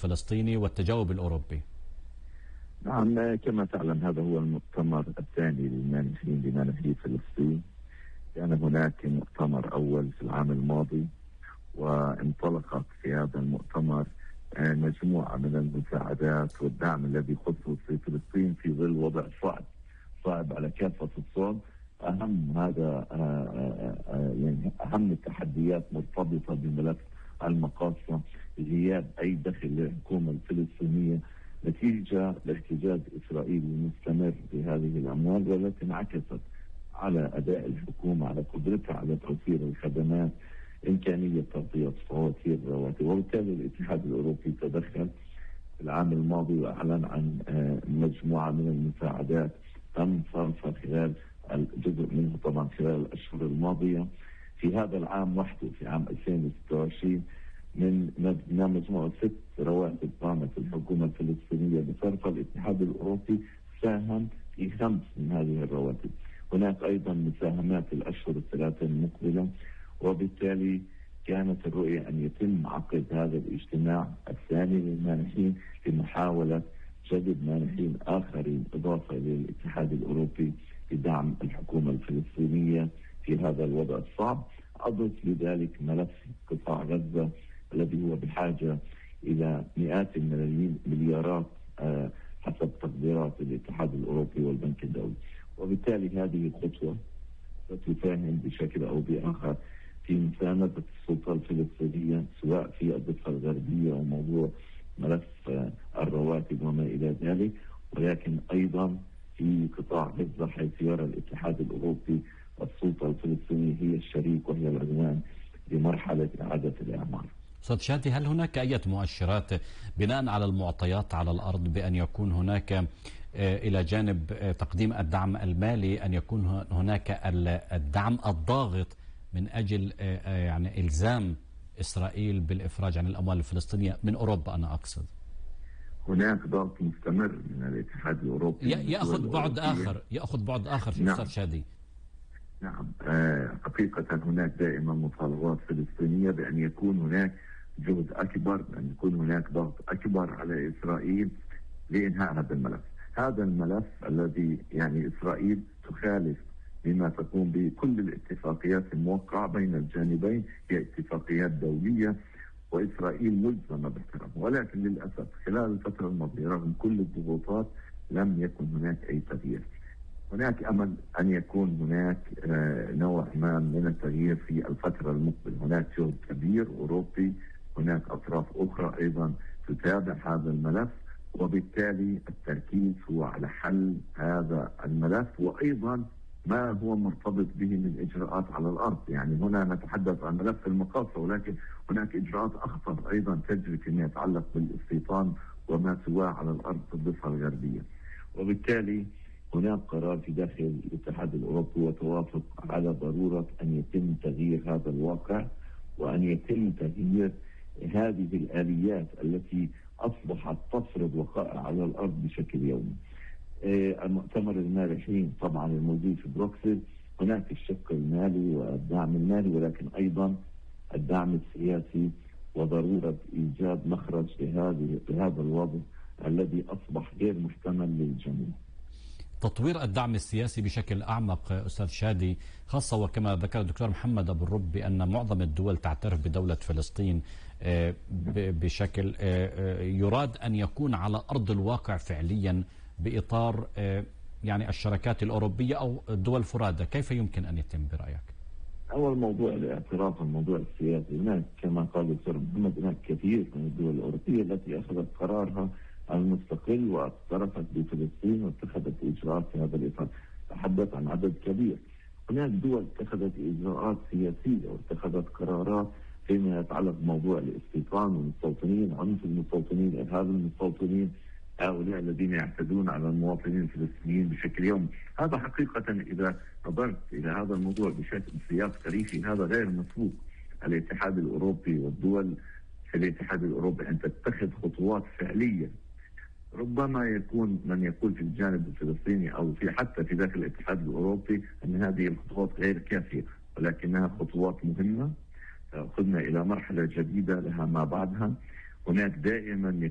الفلسطيني والتجاوب الأوروبي. نعم، كما تعلم هذا هو المؤتمر الثاني للمانحين بمنحي فلسطين. كان هناك مؤتمر أول في العام الماضي، وانطلقت في هذا المؤتمر مجموعة من المساعدات والدعم الذي خصص في فلسطين في ظل وضع صعب على كافة الصعد. أهم هذا يعني أهم التحديات مرتبطة بملف المقاصة، غياب أي دخل للحكومة الفلسطينية نتيجة لاحتجاج إسرائيلي المستمر بهذه الأموال، والتي انعكست على أداء الحكومة، على قدرتها على توفير الخدمات، إمكانية تغطية فواتير الرواتب. وبالتالي الاتحاد الأوروبي تدخل في العام الماضي وأعلن عن مجموعة من المساعدات تم صرفها خلال جزء منه طبعا خلال الأشهر الماضية. في هذا العام وحده في عام 2026 من مجموعة 6 رواتب قامت الحكومة الفلسطينية بصرفها، الاتحاد الأوروبي ساهم في 5 من هذه الرواتب. هناك أيضا مساهمات الأشهر الثلاثة المقبلة، وبالتالي كانت الرؤية أن يتم عقد هذا الاجتماع الثاني للمانحين لمحاولة جذب مانحين آخرين إضافة للاتحاد الأوروبي لدعم الحكومة الفلسطينية في هذا الوضع الصعب. أضف لذلك ملف قطاع غزة الذي هو بحاجة إلى مئات المليارات حسب تقديرات الاتحاد الأوروبي والبنك الدولي. وبالتالي هذه الخطوة ستساهم بشكل أو بآخر في مساندة السلطة الفلسطينية، سواء في الضفة الغربية وموضوع ملف الرواتب وما إلى ذلك، ولكن أيضا في قطاع غزة، حيث يرى الاتحاد الأوروبي السلطة الفلسطينية هي الشريك وهي العنوان لمرحلة إعادة الإعمار. أستاذ شادي، هل هناك أي مؤشرات بناء على المعطيات على الأرض بأن يكون هناك إلى جانب تقديم الدعم المالي أن يكون هناك الدعم الضاغط من أجل يعني إلزام إسرائيل بالإفراج عن الأموال الفلسطينية من أوروبا؟ أنا أقصد هناك ضغط مستمر من الاتحاد الأوروبي يأخذ بعد آخر في أستاذ شادي. نعم، حقيقة هناك دائما مطالبات فلسطينية بأن يكون هناك جهد أكبر، بأن يكون هناك ضغط أكبر على إسرائيل لإنهاء هذا الملف. هذا الملف الذي يعني إسرائيل تخالف بما تقوم به كل الاتفاقيات الموقعة بين الجانبين، هي اتفاقيات دولية وإسرائيل ملزمة باحترامها، ولكن للأسف خلال الفترة الماضية رغم كل الضغوطات لم يكن هناك أي تغيير. هناك أمل أن يكون هناك نوع ما من التغيير في الفترة المقبلة. هناك جهد كبير أوروبي، هناك أطراف أخرى أيضا تتابع هذا الملف، وبالتالي التركيز هو على حل هذا الملف وأيضا ما هو مرتبط به من إجراءات على الأرض. يعني هنا نتحدث عن ملف المقاصة، ولكن هناك إجراءات أخطر أيضا تجري فيما يتعلق بالاستيطان وما سواه على الأرض في الضفة الغربية. وبالتالي هناك قرار في داخل الاتحاد الأوروبي وتوافق على ضرورة أن يتم تغيير هذا الواقع، وأن يتم تغيير هذه الآليات التي أصبحت تفرض وقائع على الأرض بشكل يومي. المؤتمر المانحين طبعا الموجود في بروكسل، هناك الشق المالي والدعم المالي، ولكن أيضا الدعم السياسي وضرورة إيجاد مخرج لهذا الوضع الذي أصبح غير محتمل للجميع. تطوير الدعم السياسي بشكل أعمق أستاذ شادي، خاصة وكما ذكر الدكتور محمد أبو الرب بأن معظم الدول تعترف بدولة فلسطين بشكل يراد أن يكون على أرض الواقع فعليا بإطار يعني الشركات الأوروبية أو الدول فرادة. كيف يمكن أن يتم برأيك؟ أول موضوع الاعتراف، الموضوع السياسي، هناك كما قال الدكتور محمد هناك كثير من الدول الأوروبية التي أخذت قرارها المستقل واعترفت بفلسطين واتخذت إجراءات في هذا الإطار. تحدث عن عدد كبير. هناك دول اتخذت إجراءات سياسية واتخذت قرارات فيما يتعلق بموضوع الاستيطان والمستوطنين، عنف المستوطنين، إرهاب المستوطنين، هؤلاء الذين يعتدون على المواطنين الفلسطينيين بشكل يومي. هذا حقيقة إذا نظرت إلى هذا الموضوع بشكل سياق تاريخي هذا غير مسبوق. الاتحاد الأوروبي والدول في الاتحاد الأوروبي أن تتخذ خطوات فعلية. ربما يكون من يقول في الجانب الفلسطيني أو في حتى في داخل الاتحاد الأوروبي أن هذه الخطوات غير كافية، ولكنها خطوات مهمة تأخذنا إلى مرحلة جديدة لها ما بعدها. هناك دائما